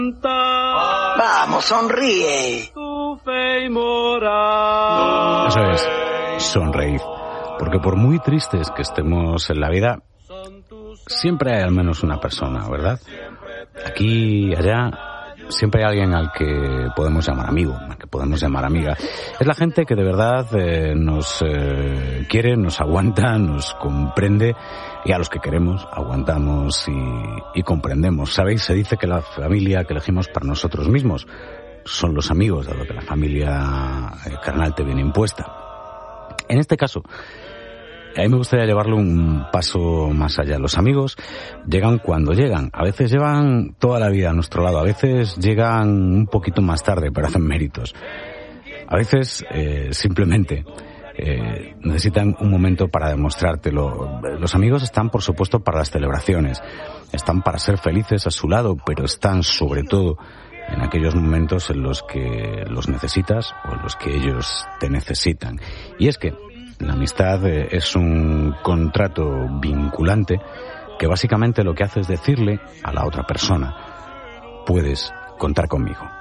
Vamos, sonríe. Eso es, sonreír. Porque por muy tristes que estemos en la vida, siempre hay al menos una persona, ¿verdad? Aquí, allá, siempre hay alguien al que podemos llamar amigo, al que podemos llamar amiga. Es la gente que de verdad nos quiere, nos aguanta, nos comprende, y a los que queremos aguantamos y comprendemos. ¿Sabéis? Se dice que la familia que elegimos para nosotros mismos son los amigos, dado que la familia carnal te viene impuesta. En este caso, a mí me gustaría llevarlo un paso más allá. Los amigos llegan cuando llegan. A veces llevan toda la vida a nuestro lado. A veces llegan un poquito más tarde, pero hacen méritos. A veces simplemente necesitan un momento para demostrártelo. Los amigos están, por supuesto, para las celebraciones. Están para ser felices a su lado, pero están sobre todo en aquellos momentos en los que los necesitas o en los que ellos te necesitan. Y es que la amistad es un contrato vinculante que básicamente lo que hace es decirle a la otra persona: puedes contar conmigo.